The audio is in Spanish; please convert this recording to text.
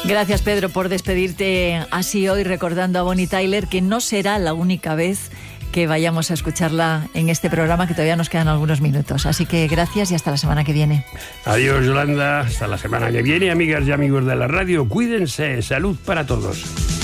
Gracias, Pedro, por despedirte así hoy recordando a Bonnie Tyler, que no será la única vez que vayamos a escucharla en este programa, que todavía nos quedan algunos minutos. Así que gracias y hasta la semana que viene. Adiós, Yolanda. Hasta la semana que viene, amigas y amigos de la radio. Cuídense. Salud para todos.